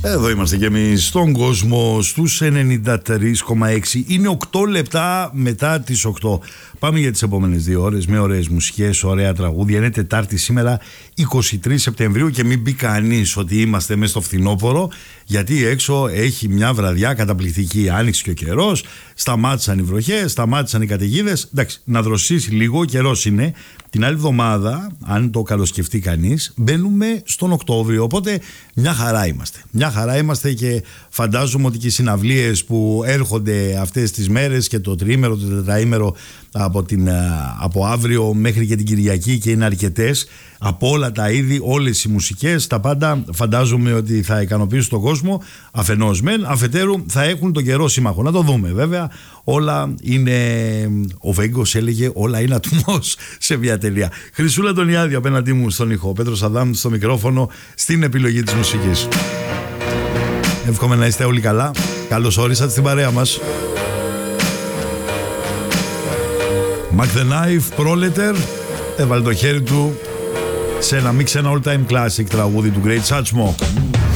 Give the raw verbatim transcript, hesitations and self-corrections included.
Εδώ είμαστε και εμείς στον κόσμο στους ενενήντα τρία κόμμα έξι. Είναι οκτώ λεπτά μετά τις οκτώ. Πάμε για τις επόμενες δύο ώρες με ωραίες μουσικές, ωραία τραγούδια. Είναι Τετάρτη σήμερα, είκοσι τρεις Σεπτεμβρίου, και μην πει κανείς ότι είμαστε μέσα στο φθινόπωρο, γιατί έξω έχει μια βραδιά καταπληκτική. Άνοιξε και ο καιρός, σταμάτησαν οι βροχές, σταμάτησαν οι καταιγίδες. Εντάξει, να δροσίσει λίγο, ο καιρός είναι. Την άλλη εβδομάδα, αν το καλοσκεφτεί κανείς, μπαίνουμε στον Οκτώβριο. Οπότε μια χαρά είμαστε. Μια χαρά είμαστε και φαντάζομαι ότι και οι συναυλίες που έρχονται αυτές τις μέρες και το τριήμερο, το τετραήμερο από, την, από αύριο μέχρι και την Κυριακή, και είναι αρκετές από όλα τα είδη, όλες οι μουσικές, τα πάντα φαντάζομαι ότι θα ικανοποιήσουν τον κόσμο, αφενός μεν, αφετέρου θα έχουν τον καιρό σύμμαχο. Να το δούμε βέβαια. Όλα είναι, ο Βέγκος έλεγε, όλα είναι ατμός σε μια τελεία. Χρυσούλα Αντωνιάδη απέναντί μου στον ήχο, Πέτρος Αδάμ στο μικρόφωνο, στην επιλογή της μουσικής. Εύχομαι να είστε όλοι καλά. Καλώς όρισατε στην παρέα μας. Mac the Knife, Proleter, έβαλε το χέρι του σε ένα mix, ένα all time classic τραγούδι του Great Satchmo.